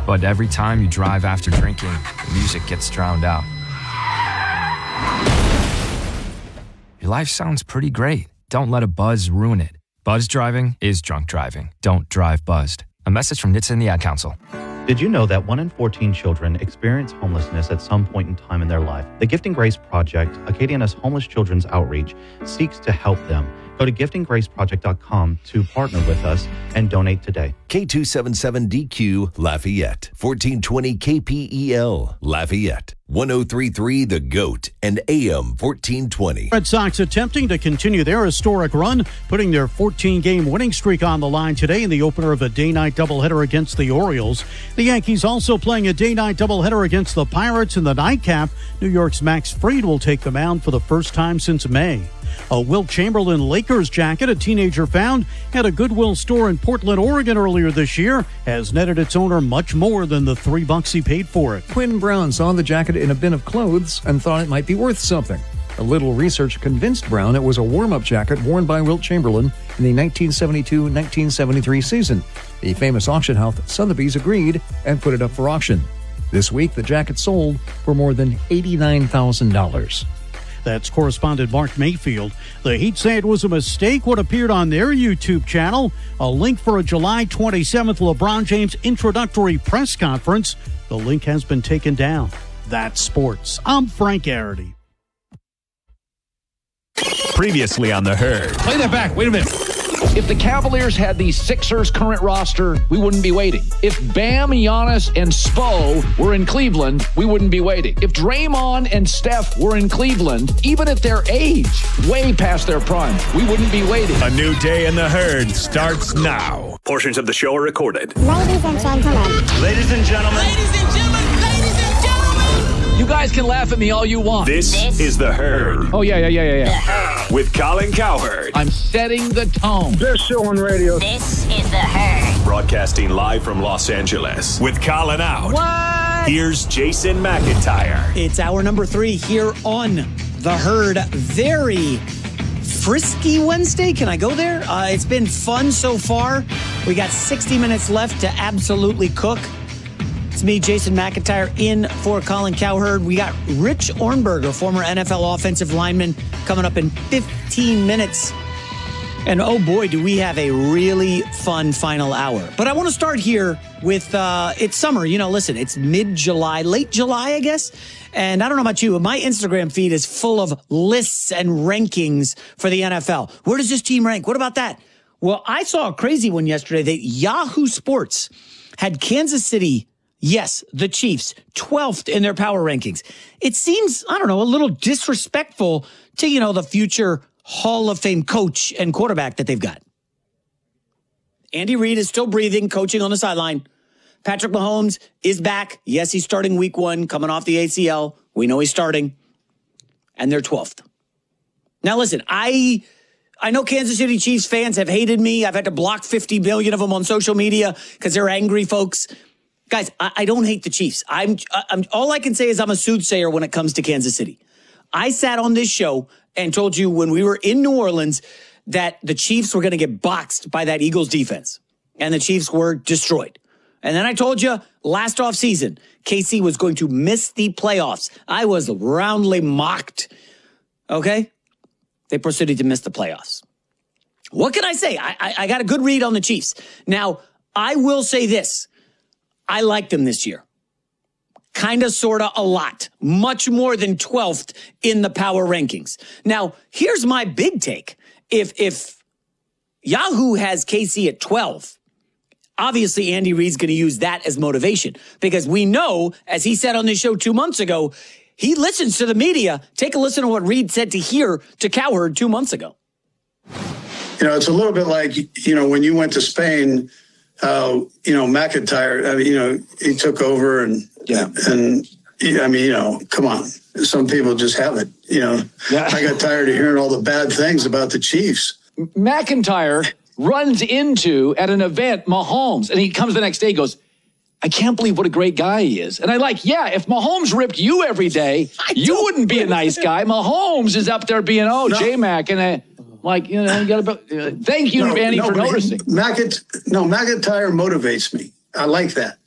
But every time you drive after drinking, the music gets drowned out. Your life sounds pretty great. Don't let a buzz ruin it. Buzz driving is drunk driving. Don't drive buzzed. A message from NHTSA and the Ad Council. Did you know that 1 in 14 children experience homelessness at some point in time in their life? The Gifting Grace Project, Acadiana's homeless children's outreach, seeks to help them. Go to giftinggraceproject.com to partner with us and donate today. K277DQ Lafayette, 1420 KPEL Lafayette, 1033 The Goat, and AM 1420. Red Sox attempting to continue their historic run, putting their 14-game winning streak on the line today in the opener of a day-night doubleheader against the Orioles. The Yankees also playing a day-night doubleheader against the Pirates in the nightcap. New York's Max Fried will take the mound for the first time since May. A Wilt Chamberlain Lakers jacket a teenager found at a Goodwill store in Portland, Oregon earlier this year has netted its owner much more than the $3 he paid for it. Quinn Brown saw the jacket in a bin of clothes and thought it might be worth something. A little research convinced Brown it was a warm-up jacket worn by Wilt Chamberlain in the 1972-1973 season. The famous auction house Sotheby's agreed and put it up for auction. This week, the jacket sold for more than $89,000. That's correspondent Mark Mayfield. The Heat say it was a mistake what appeared on their YouTube channel. A link for a July 27th LeBron James introductory press conference. The link has been taken down. That's sports. I'm Frank Garrity. Previously on The Herd. Play that back. Wait a minute. If the Cavaliers had the Sixers' current roster, we wouldn't be waiting. If Bam, Giannis, and Spo were in Cleveland, we wouldn't be waiting. If Draymond and Steph were in Cleveland, even at their age, way past their prime, we wouldn't be waiting. A new day in The Herd starts now. Portions of the show are recorded. Ladies and gentlemen. Ladies and gentlemen. Ladies and gentlemen. Ladies and gentlemen. You guys can laugh at me all you want. This is The Herd. Oh, yeah. The Herd. With Colin Cowherd. I'm setting the tone. Best show on radio. This is The Herd. Broadcasting live from Los Angeles. With Colin out. What? Here's Jason McIntyre. It's hour number 3 here on The Herd. Very frisky Wednesday. Can I go there? It's been fun so far. We got 60 minutes left to absolutely cook. It's me, Jason McIntyre, in for Colin Cowherd. We got Rich Ohrnberger, former NFL offensive lineman, coming up in 15 minutes. And oh boy, do we have a really fun final hour. But I want to start here with, it's summer. You know, listen, it's mid-July, late July, I guess. And I don't know about you, but my Instagram feed is full of lists and rankings for the NFL. Where does this team rank? What about that? Well, I saw a crazy one yesterday that Yahoo Sports had Kansas City, yes, the Chiefs, 12th in their power rankings. It seems, I don't know, a little disrespectful to, you know, the future Hall of Fame coach and quarterback that they've got. Andy Reid is still breathing, coaching on the sideline. Patrick Mahomes is back. Yes, he's starting week 1, coming off the ACL. We know he's starting. And they're 12th. Now, listen, I know Kansas City Chiefs fans have hated me. I've had to block 50 billion of them on social media because they're angry folks. Guys, I don't hate the Chiefs. I'm all I can say is I'm a soothsayer when it comes to Kansas City. I sat on this show and told you when we were in New Orleans that the Chiefs were going to get boxed by that Eagles defense. And the Chiefs were destroyed. And then I told you last offseason, KC was going to miss the playoffs. I was roundly mocked. Okay? They proceeded to miss the playoffs. What can I say? I got a good read on the Chiefs. Now, I will say this. I like them this year. Kind of, sort of, a lot. Much more than 12th in the power rankings. Now, here's my big take. If Yahoo has KC at 12, obviously Andy Reid's going to use that as motivation. Because we know, as he said on this show 2 months ago, he listens to the media. Take a listen to what Reid said to Cowherd 2 months ago. You know, it's a little bit like, you know, when you went to Spain, you know, McIntyre, he took over and I mean, you know, come on. Some people just have it, you know. Yeah. I got tired of hearing all the bad things about the Chiefs. McIntyre runs into, at an event, Mahomes, and he comes the next day and goes, I can't believe what a great guy he is. And if Mahomes ripped you every day, you wouldn't be a nice guy. Mahomes is up there being, J-Mac, and you got to. Thank you, Andy, for noticing. McIntyre motivates me. I like that.